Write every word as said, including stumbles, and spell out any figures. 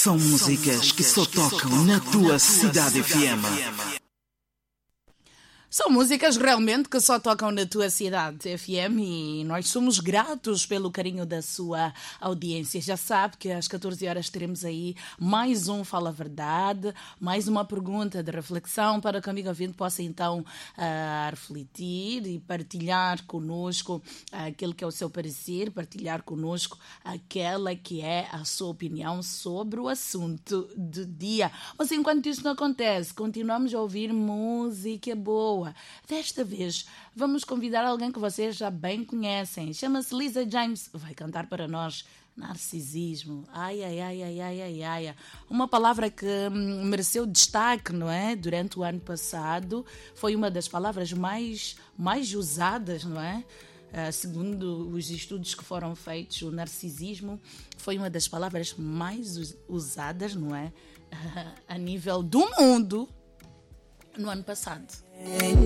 São músicas que só tocam na tua cidade F M. São músicas realmente que só tocam na tua cidade F M e nós somos gratos pelo carinho da sua audiência. Já sabe que às catorze horas teremos aí mais um Fala Verdade, mais uma pergunta de reflexão para que o amigo ouvinte possa então uh, refletir e partilhar conosco aquilo que é o seu parecer, partilhar conosco aquela que é a sua opinião sobre o assunto do dia. Mas enquanto isso não acontece, continuamos a ouvir música boa. Desta vez, vamos convidar alguém que vocês já bem conhecem. Chama-se Lisa James. Vai cantar para nós narcisismo. Ai, ai, ai, ai, ai, ai, ai. Uma palavra que hum, mereceu destaque, não é? Durante o ano passado. Foi uma das palavras mais, mais usadas, não é? Uh, segundo os estudos que foram feitos, o narcisismo foi uma das palavras mais us- usadas, não é? Uh, a nível do mundo no ano passado.